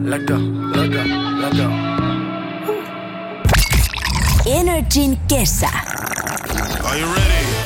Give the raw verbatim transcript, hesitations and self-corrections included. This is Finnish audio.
let go, let go, let go. Energin kesä. Are you ready?